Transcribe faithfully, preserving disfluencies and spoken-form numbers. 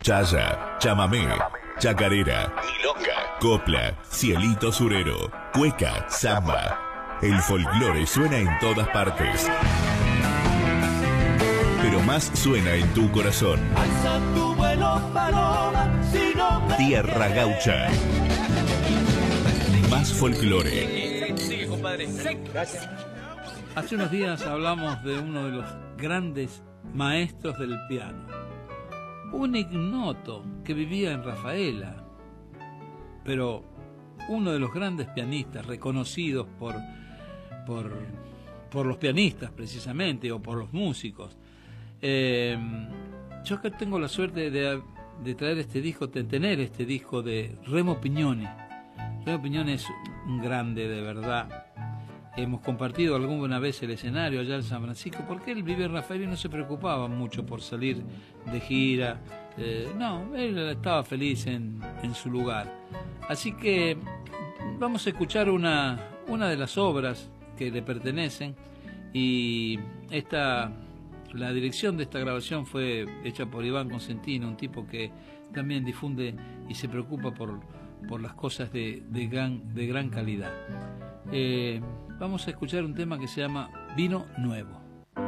chaya, chamamé, chacarera, milonga, copla, cielito surero, cueca, samba. El folclore suena en todas partes, pero más suena en tu corazón. Alza tu vuelo, paloma, si no me Tierra Gaucha. Más folclore. Sigue, compadre. Gracias. Hace unos días hablamos de uno de los grandes maestros del piano, un ignoto que vivía en Rafaela, pero uno de los grandes pianistas reconocidos por, por, por los pianistas precisamente, o por los músicos. Eh, yo que tengo la suerte de, de traer este disco, de tener este disco de Remo Pignoni. Remo Pignoni es un grande de verdad. Hemos compartido alguna vez el escenario allá en San Francisco, porque él vive en Rafael y no se preocupaba mucho por salir de gira. Eh, no, él estaba feliz en, en su lugar. Así que vamos a escuchar una, una de las obras que le pertenecen, y esta, la dirección de esta grabación fue hecha por Iván Consentino, un tipo que también difunde y se preocupa por, por las cosas de, de, gran, de gran calidad. Eh, vamos a escuchar un tema que se llama Vino Nuevo.